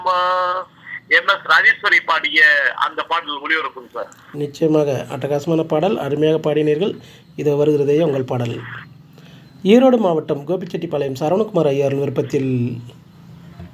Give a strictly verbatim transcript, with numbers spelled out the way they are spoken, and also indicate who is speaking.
Speaker 1: M S Rajeswari பாடிய அந்த பாடல் ஒளிபரப்புங்க சார்.
Speaker 2: நிச்சயமாக அட்டகாசமான பாடல், அருமையாக பாடினீர்கள். இது வருகிறதே உங்கள் பாடல். ஈரோடு மாவட்டம் கோபிச்செட்டிப்பாளையம் சரவணகுமார் ஐயாரின் விருப்பத்தில்